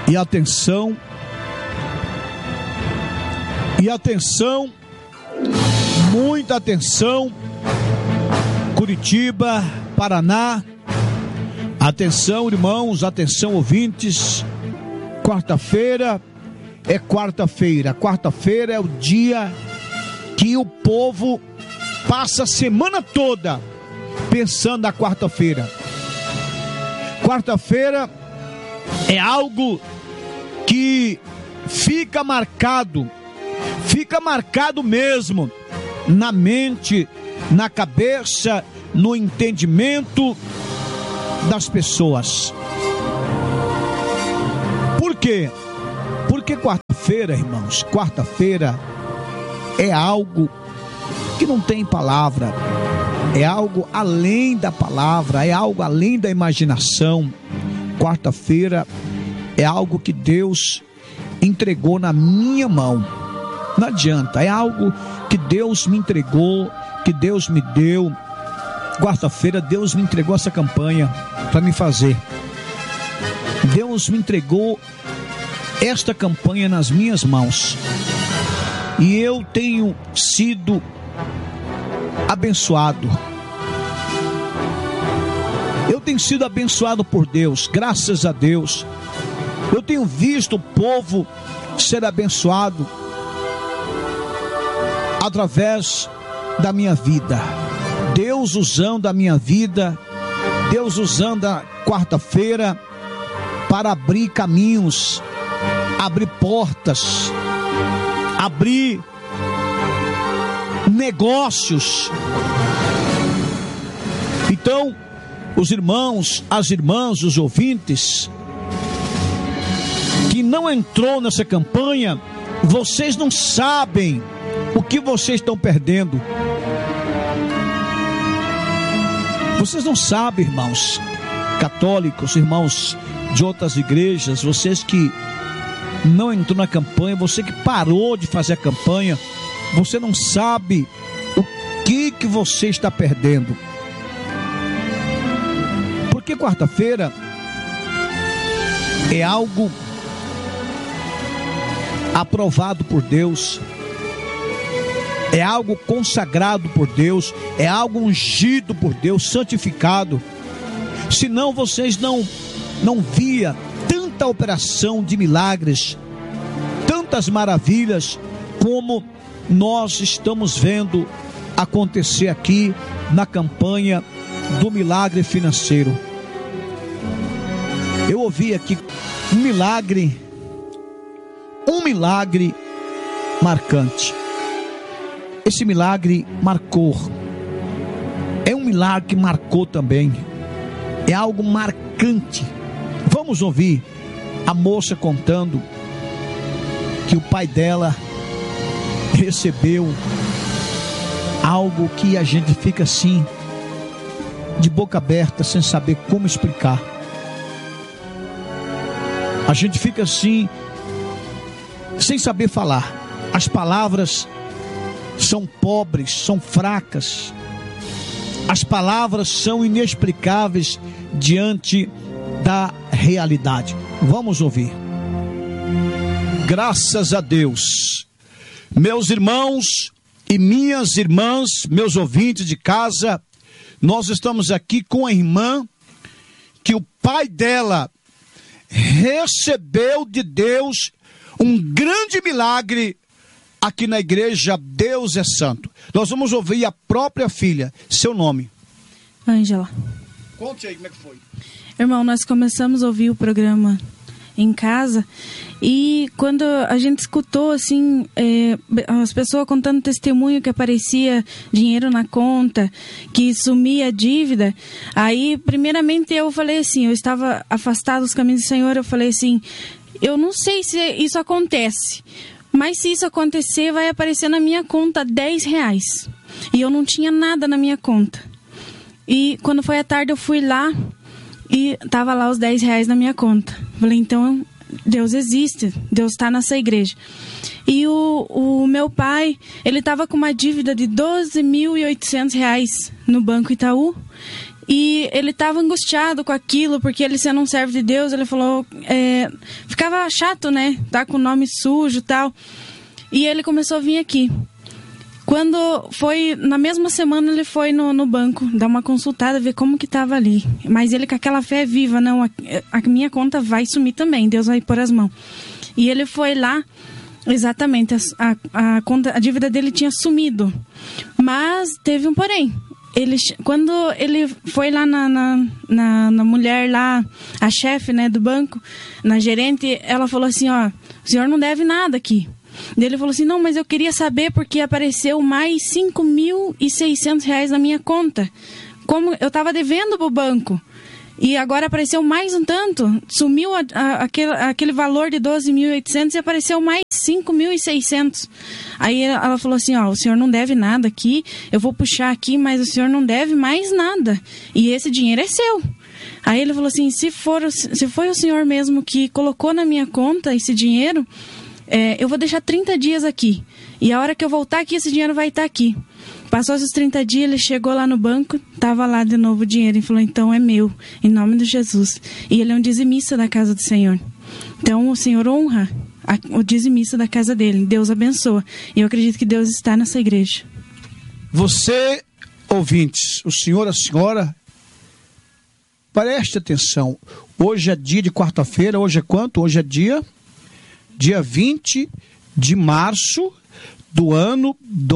E atenção, muita atenção, Curitiba, Paraná, atenção irmãos, atenção ouvintes, quarta-feira é quarta-feira é o dia que o povo passa a semana toda pensando na quarta-feira. Quarta-feira é algo que fica marcado mesmo na mente, na cabeça, no entendimento das pessoas. Por quê? Porque quarta-feira, irmãos, quarta-feira é algo que não tem palavra, é algo além da palavra, é algo além da imaginação. Quarta-feira é algo que Deus entregou na minha mão. Não adianta, é algo que Deus me entregou, que Deus me deu. Quarta-feira Deus me entregou essa campanha para me fazer. Deus me entregou esta campanha nas minhas mãos. E eu tenho sido abençoado. Eu tenho sido abençoado por Deus, graças a Deus. Eu tenho visto o povo ser abençoado através da minha vida. Deus usando a minha vida, Deus usando a quarta-feira para abrir caminhos, abrir portas, abrir negócios. Então, os irmãos, as irmãs, os ouvintes que não entrou nessa campanha, vocês não sabem o que vocês estão perdendo. Vocês não sabem, irmãos católicos, irmãos de outras igrejas, vocês que não entrou na campanha, você que parou de fazer a campanha, você não sabe o que você está perdendo. Porque quarta-feira é algo aprovado por Deus, é algo consagrado por Deus, é algo ungido por Deus, santificado. Senão vocês não via tanta operação de milagres, tantas maravilhas como nós estamos vendo acontecer aqui na campanha do milagre financeiro. Eu ouvi aqui um milagre marcante. Esse milagre marcou. É um milagre que marcou também. É algo marcante. Vamos ouvir a moça contando que o pai dela recebeu algo que a gente fica assim, de boca aberta, sem saber como explicar. A gente fica assim, sem saber falar. As palavras são pobres, são fracas. As palavras são inexplicáveis diante da realidade. Vamos ouvir. Graças a Deus, meus irmãos e minhas irmãs, meus ouvintes de casa, nós estamos aqui com a irmã que o pai dela recebeu de Deus um grande milagre aqui na igreja Deus é Santo. Nós vamos ouvir a própria filha. Seu nome? Ângela. Conte aí como é que foi. Irmão, nós começamos a ouvir o programa em casa e quando a gente escutou assim, as pessoas contando testemunho que aparecia dinheiro na conta, que sumia a dívida, aí primeiramente eu falei assim, eu estava afastado dos caminhos do Senhor, eu falei assim, eu não sei se isso acontece, mas se isso acontecer vai aparecer na minha conta R$10 e eu não tinha nada na minha conta. E quando foi à tarde eu fui lá e tava lá os R$10 na minha conta. Falei, então Deus existe, Deus está nessa igreja. E o meu pai, ele tava com uma dívida de R$12.800 no Banco Itaú. E ele estava angustiado com aquilo, porque ele sendo um servo de Deus, ele falou, ficava chato, né? Tá com o nome sujo e tal. E ele começou a vir aqui. Quando foi, na mesma semana, ele foi no banco, dar uma consultada, ver como que estava ali. Mas ele com aquela fé viva, não, a minha conta vai sumir também, Deus vai pôr as mãos. E ele foi lá, exatamente, a dívida dele tinha sumido. Mas teve um porém. Quando ele foi lá na mulher lá, a chefe, né, do banco, na gerente, ela falou assim, ó, o senhor não deve nada aqui. Daí ele falou assim, não, mas eu queria saber porque apareceu mais R$5.600 na minha conta. Como eu estava devendo pro banco. E agora apareceu mais um tanto, sumiu aquele valor de 12.800 e apareceu mais 5.600. Aí ela falou assim, ó, o senhor não deve nada aqui, eu vou puxar aqui, mas o senhor não deve mais nada. E esse dinheiro é seu. Aí ele falou assim, se foi o senhor mesmo que colocou na minha conta esse dinheiro, eu vou deixar 30 dias aqui. E a hora que eu voltar aqui, esse dinheiro vai estar aqui. Passou esses 30 dias, ele chegou lá no banco, estava lá de novo o dinheiro e falou, então é meu, em nome de Jesus. E ele é um dizimista da casa do Senhor. Então o Senhor honra o dizimista da casa dele. Deus abençoa. E eu acredito que Deus está nessa igreja. Você, ouvintes, o senhor, a senhora, preste atenção. Hoje é dia de quarta-feira, hoje é quanto? Hoje é dia 20 de março do ano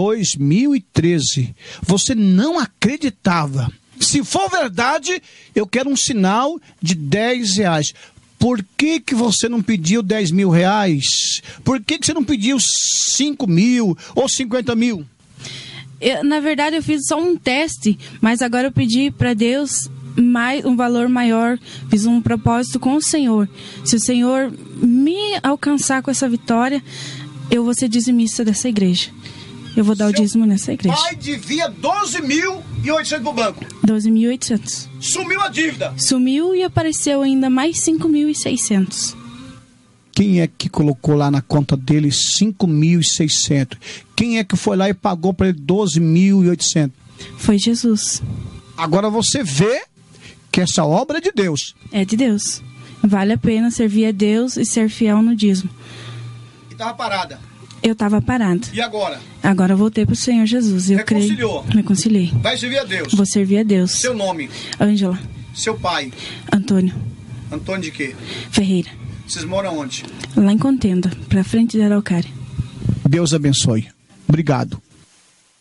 2013. Você não acreditava. Se for verdade, eu quero um sinal de R$10. Por que você não pediu R$10.000? Por que você não pediu 5.000 ou 50.000? Na verdade, eu fiz só um teste, mas agora eu pedi para Deus um valor maior, fiz um propósito com o Senhor. Se o Senhor me alcançar com essa vitória, eu vou ser dizimista dessa igreja. Eu vou dar o dízimo nessa igreja. Pai devia 12.800 pro banco. 12.800. Sumiu a dívida. Sumiu e apareceu ainda mais 5.600. Quem é que colocou lá na conta dele 5.600? Quem é que foi lá e pagou para ele 12.800? Foi Jesus. Agora você vê que essa obra é de Deus. É de Deus. Vale a pena servir a Deus e ser fiel no dízimo. E estava parada. Eu estava parada. E agora? Agora eu voltei para o Senhor Jesus. Eu reconciliou? Reconciliei. Vai servir a Deus? Vou servir a Deus. Seu nome? Ângela. Seu pai? Antônio. Antônio de quê? Ferreira. Vocês moram onde? Lá em Contenda, para frente da Araucária. Deus abençoe. Obrigado.